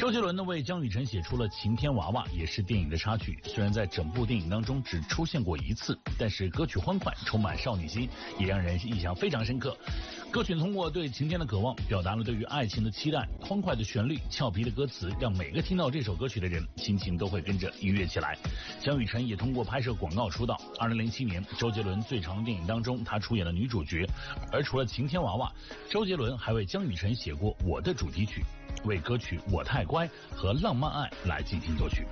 周杰伦呢为江雨晨写出了《晴天娃娃》，也是电影的插曲。虽然在整部电影当中只出现过一次，但是歌曲欢快，充满少女心，也让人印象非常深刻。歌曲通过对晴天的渴望，表达了对于爱情的期待。欢快的旋律，俏皮的歌词，让每个听到这首歌曲的人心情都会跟着愉悦起来。江雨晨也通过拍摄广告出道。2007年，周杰伦最长电影当中，他出演了女主角。而除了晴天娃娃，周杰伦还为江雨晨写过《我的主题曲》，为歌曲《我太乖》和《浪漫爱》来进行作曲。